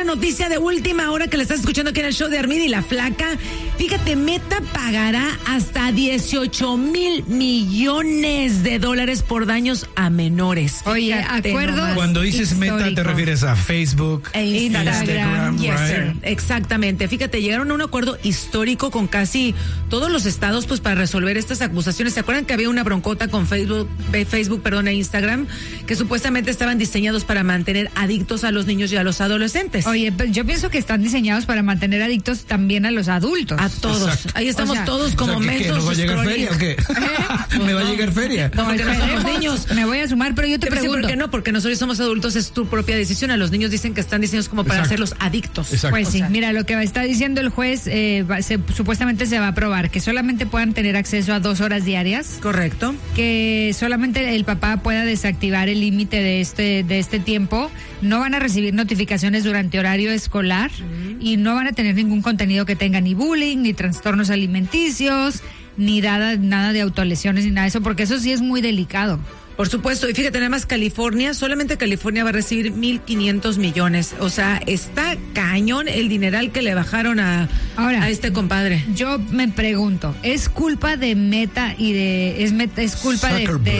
una noticia de última hora que le estás escuchando aquí en el show de Armida y la Flaca. Fíjate, Meta pagará hasta $18 mil millones por daños a menores. Oye, Fíjate acuerdos. nomás. Cuando dices Meta, te refieres a Facebook e Instagram. Yes, right? sir. Exactamente. Fíjate, llegaron a un acuerdo histórico con casi todos los estados, pues, para resolver estas acusaciones. ¿Se acuerdan que había una broncota con Facebook, e Instagram, que supuestamente estaban diseñados para mantener adictos a los niños y a los adolescentes? Oye, pero yo pienso que están diseñados para mantener adictos también a los adultos. A todos. Exacto. Ahí estamos todos como mensos. ¿Nos va a llegar scrolling. feria o qué? ¿Me va a llegar feria? Como que no somos Esperemos. niños. Me voy a sumar, pero yo te Te voy a decir pregunto. ¿por qué no? Porque nosotros somos adultos, es tu propia decisión. A los niños dicen que están diseñados como para Exacto. hacerlos adictos. Exacto. Pues O sí, sea, mira, lo que está diciendo el juez, supuestamente se va a aprobar que solamente puedan tener acceso a 2 horas diarias, correcto. que solamente el papá pueda desactivar el límite de este tiempo, no van a recibir notificaciones durante horario escolar y no van a tener ningún contenido que tenga ni bullying, ni trastornos alimenticios, ni nada de autolesiones, ni nada de eso, porque eso sí es muy delicado. Por supuesto, y fíjate, nada más solamente California va a recibir 1,500 millones. O sea, está cañón el dineral que le bajaron a este compadre. Yo me pregunto, ¿es culpa de Meta y es culpa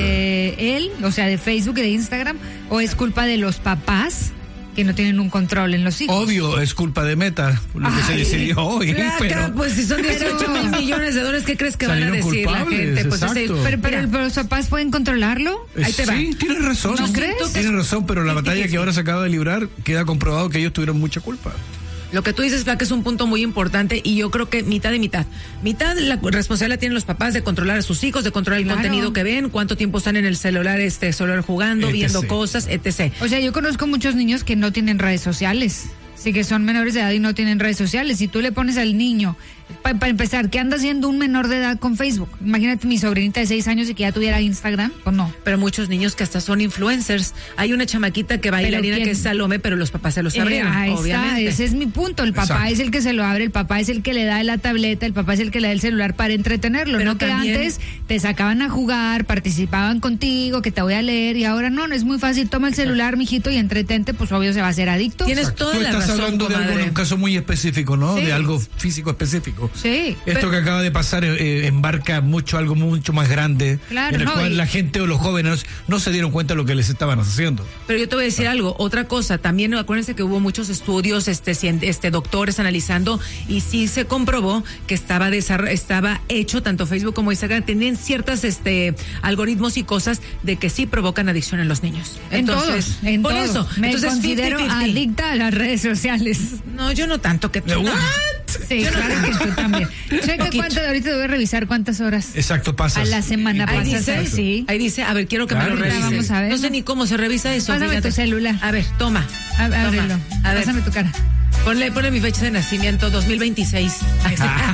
de él, o sea, de Facebook y de Instagram, o es culpa de los papás que no tienen un control en los hijos? Obvio, es culpa de Meta, lo que se decidió hoy. Flaca, pues si son 18 mil millones de dólares, ¿qué crees que van a Salieron decir la culpables, gente? Pues exacto. Pero los papás pueden controlarlo. Ahí te va. Sí, tienes razón. ¿No crees? Tienes razón, pero la batalla que ahora se acaba de librar queda comprobado que ellos tuvieron mucha culpa. Lo que tú dices, Flaca, es un punto muy importante y yo creo que mitad y mitad. Mitad la responsabilidad tienen los papás de controlar a sus hijos, de controlar el contenido que ven, cuánto tiempo están en el celular jugando, etc. viendo cosas, etc. O sea, yo conozco muchos niños que no tienen redes sociales. Sí, que son menores de edad y no tienen redes sociales. Si tú le pones al niño, para empezar, ¿qué anda haciendo un menor de edad con Facebook? Imagínate mi sobrinita de 6 años y que ya tuviera Instagram, pues no. Pero muchos niños que hasta son influencers. Hay una chamaquita que bailarina que es Salome, pero los papás se los abrieron, ahí obviamente. está, ese es mi punto. El papá Exacto. es el que se lo abre, el papá es el que le da la tableta, el papá es el que le da el celular para entretenerlo. Pero no que también antes te sacaban a jugar, participaban contigo, que te voy a leer, y ahora no es muy fácil. Toma el celular, mijito, y entretente, pues obvio se va a hacer adicto. Tienes toda Tú la estás razón, hablando comadre. de un caso muy específico, ¿no? Sí. De algo físico específico. Sí. Esto que acaba de pasar embarca algo mucho más grande, Claro, en el no, cual y- la gente o los jóvenes no se dieron cuenta de lo que les estaban haciendo. Pero yo te voy a decir algo, otra cosa, también acuérdense que hubo muchos estudios, doctores analizando, y sí se comprobó que estaba hecho, tanto Facebook como Instagram, tenían ciertas algoritmos y cosas de que sí provocan adicción en los niños. Entonces, en por todos. eso, Me entonces considero 50-50. adicta a las redes sociales. No, yo no tanto que tú. ¿What? Sí, claro que tú también. Checa ahorita te voy a revisar cuántas horas Exacto, pasas. a la semana Ahí pasas. dice, Sí. ahí dice, a ver, quiero que Claro. me lo Ahorita revises. vamos a ver. No sé ni cómo se revisa eso. Pásame fíjate. tu celular. A ver, toma. Ábrelo. A ver. Pásame tu cara. Ponle mi fecha de nacimiento, 2026.